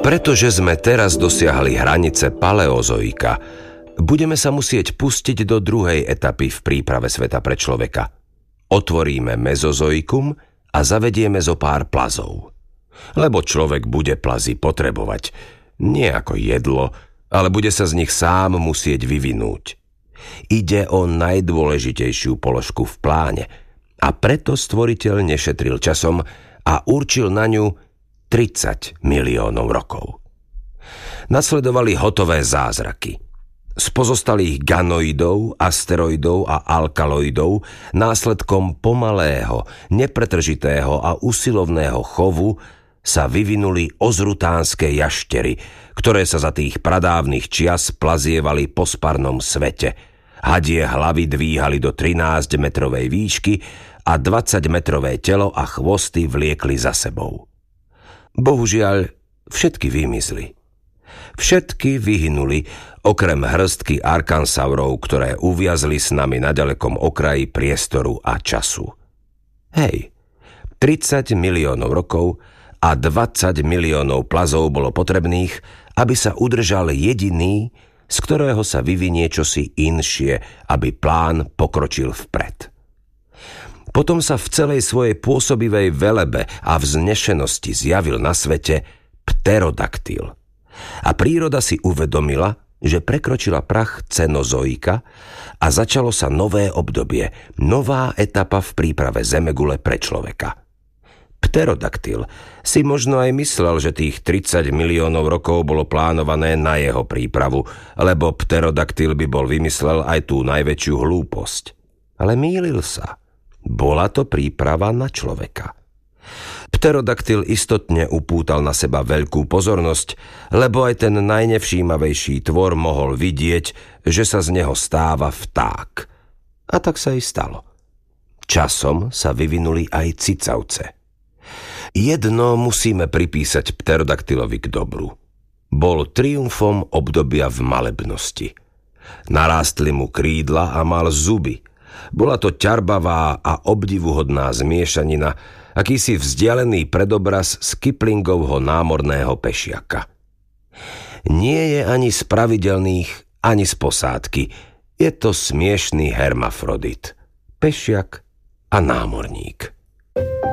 Pretože sme teraz dosiahli hranice paleozoika, budeme sa musieť pustiť do druhej etapy v príprave sveta pre človeka. Otvoríme mezozoikum a zavedieme zo pár plazov. Lebo človek bude plazy potrebovať. Nie ako jedlo, ale bude sa z nich sám musieť vyvinúť. Ide o najdôležitejšiu položku v pláne a preto stvoriteľ nešetril časom a určil na ňu 30 miliónov rokov. Nasledovali hotové zázraky. Z pozostalých ganoidov, asteroidov a alkaloidov následkom pomalého, nepretržitého a usilovného chovu sa vyvinuli ozrutánske jaštery, ktoré sa za tých pradávnych čias plazievali po sparnom svete. Hadie hlavy dvíhali do 13-metrovej výšky a 20-metrové telo a chvosty vliekli za sebou. Bohužiaľ, všetky vymizli. Všetky vyhynuli, okrem hrstky arkansaurov, ktoré uviazli s nami na ďalekom okraji priestoru a času. Hej, 30 miliónov rokov a 20 miliónov plazov bolo potrebných, aby sa udržal jediný, z ktorého sa vyvinie čosi inšie, aby plán pokročil vpred. Potom sa v celej svojej pôsobivej velebe a vznešenosti zjavil na svete pterodaktyl. A príroda si uvedomila, že prekročila prach cenozoika a začalo sa nové obdobie, nová etapa v príprave zemegule pre človeka. Pterodaktyl si možno aj myslel, že tých 30 miliónov rokov bolo plánované na jeho prípravu, lebo pterodaktyl by bol vymyslel aj tú najväčšiu hlúposť. Ale mýlil sa. Bola to príprava na človeka. Pterodaktyl istotne upútal na seba veľkú pozornosť, lebo aj ten najnevšímavejší tvor mohol vidieť, že sa z neho stáva vták. A tak sa i stalo. Časom sa vyvinuli aj cicavce. Jedno musíme pripísať pterodaktylovi k dobru. Bol triumfom obdobia v malebnosti. Narástli mu krídla a mal zuby. Bola to ťarbavá a obdivuhodná zmiešanina, akýsi vzdialený predobraz z Kiplingovho námorného pešiaka. Nie je ani z pravidelných, ani z posádky. Je to smiešný hermafrodit. Pešiak a námorník.